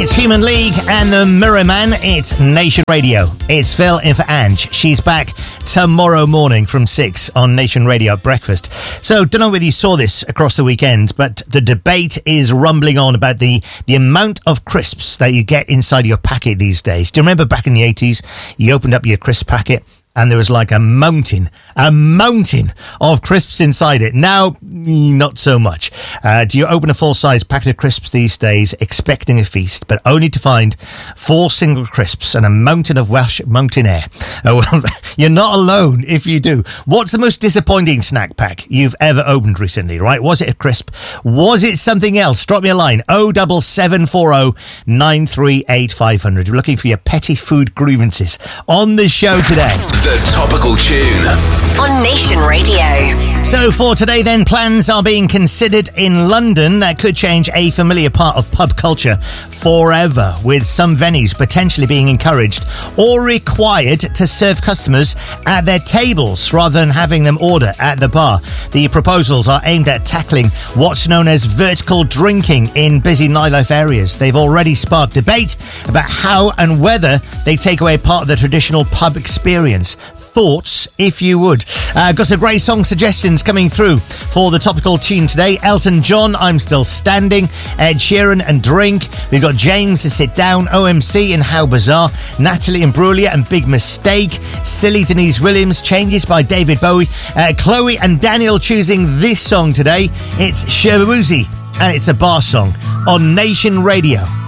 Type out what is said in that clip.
It's Human League and the Mirror Man. It's Nation Radio. It's Phil in for Ange. She's back tomorrow morning from 6 on Nation Radio at breakfast. So, don't know whether you saw this across the weekend, but the debate is rumbling on about the amount of crisps that you get inside your packet these days. Do you remember back in the 80s, you opened up your crisp packet and there was like a mountain of crisps inside it. Now, not so much. Do you open a full-size packet of crisps these days expecting a feast, but only to find 4 single crisps and a mountain of Welsh mountain air? Oh, well, you're not alone if you do. What's the most disappointing snack pack you've ever opened recently, right? Was it a crisp? Was it something else? Drop me a line, 07740 938 500. We're looking for your petty food grievances on the show today. The Topical Tune on Nation Radio. So for today then, plans are being considered in London that could change a familiar part of pub culture forever, with some venues potentially being encouraged or required to serve customers at their tables rather than having them order at the bar. The proposals are aimed at tackling what's known as vertical drinking in busy nightlife areas. They've already sparked debate about how and whether they take away part of the traditional pub experience. Thoughts, if you would. Got some great song suggestions coming through for the Topical Tune today. Elton John, I'm Still Standing, Ed Sheeran and Drink. We've got James to Sit Down, OMC and How Bizarre, Natalie Imbruglia and Big Mistake, Silly Denise Williams, Changes by David Bowie, Chloe and Daniel choosing this song today. It's Sherwoozy and it's a bar song on Nation Radio.